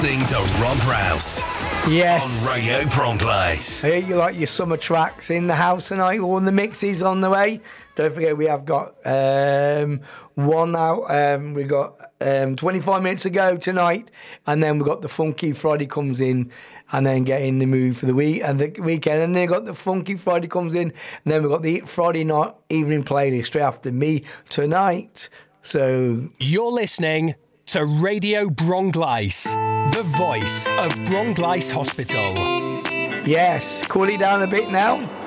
Listening to Rob Rouse. Yes. On Radio Bronx. I hear you like your summer tracks in the house tonight. All the mixes on the way. Don't forget we have got one out. We got 25 minutes to go tonight, and then we got the Funky Friday comes in, and then get in the mood for the week and the weekend. And then got the Funky Friday comes in, and then we got the Friday night evening playlist straight after me tonight. So you're listening to Radio Bronx, the voice of Bronx Hospital. Yes, cool it down a bit now.